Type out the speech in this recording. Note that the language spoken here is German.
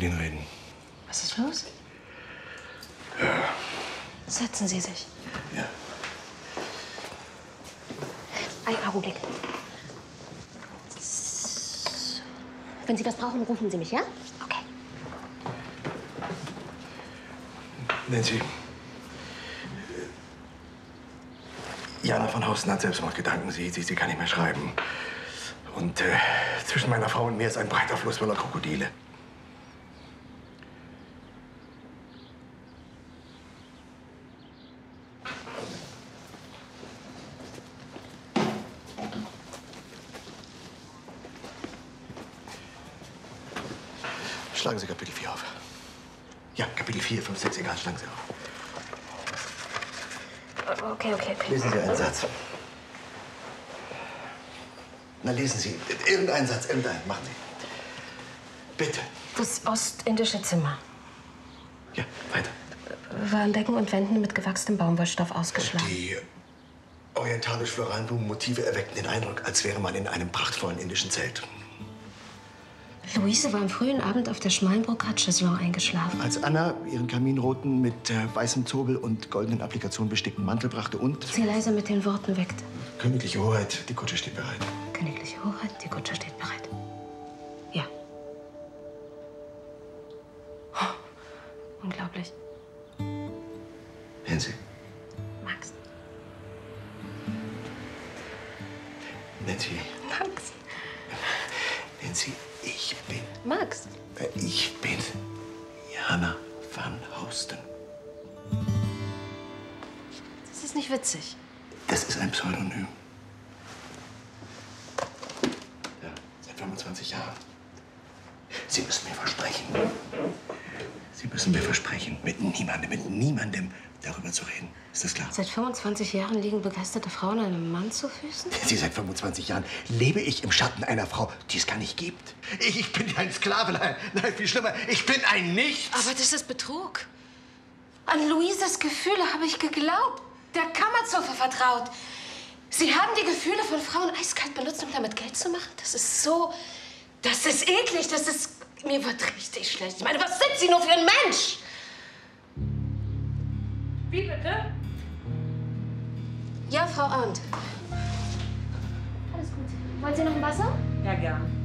Ihnen reden. Was ist los? Ja. Setzen Sie sich. Ja. Einen Augenblick. So. Wenn Sie was brauchen, rufen Sie mich, ja? Okay. Nancy. Jana von Hausten hat Selbstmordgedanken. Sie kann nicht mehr schreiben. Und zwischen meiner Frau und mir ist ein breiter Fluss voller Krokodile. Schlagen Sie Kapitel 4 auf. Ja, Kapitel 4, 5, 6, egal, schlagen Sie auf. Okay. Lesen Sie einen Satz. Na, lesen Sie. Irgendeinen Satz, irgendeinen. Machen Sie. Bitte. Das ostindische Zimmer Ja, weiter. war an Decken und Wänden mit gewachsenem Baumwollstoff ausgeschlagen. Die orientalisch-floralen Blumenmotive erweckten den Eindruck, als wäre man in einem prachtvollen indischen Zelt. Luise war am frühen Abend auf der schmalen Brokat-Chaiselong eingeschlafen. Als Anna ihren kaminroten, mit weißem Zobel und goldenen Applikationen bestickten Mantel brachte und... Sie leise mit den Worten weckte. Königliche Hoheit, die Kutsche steht bereit. Königliche Hoheit, die Kutsche steht bereit. Ja. Oh, unglaublich. Nancy. Max. Nancy. Max. Nancy, ich bin... Max. Ich bin Jana van Hausten. Das ist nicht witzig. Das ist ein Pseudonym. Ja, seit 25 Jahren. Sie müssen mir versprechen. Sie müssen mir versprechen, mit niemandem darüber zu reden. Ist das klar? Seit 25 Jahren liegen begeisterte Frauen einem Mann zu Füßen? Seit 25 Jahren lebe ich im Schatten einer Frau, die es gar nicht gibt. Ich bin ein Sklave, nein, viel schlimmer. Ich bin ein Nichts. Aber das ist Betrug. An Luises Gefühle habe ich geglaubt. Der Kammerzofe vertraut. Sie haben die Gefühle von Frauen eiskalt benutzt, um damit Geld zu machen? Das ist so... Das ist eklig, das ist... Mir wird richtig schlecht. Ich meine, was sind Sie nur für ein Mensch? Wie bitte? Ja, Frau Arndt. Alles gut. Wollen Sie noch ein Wasser? Ja, gern.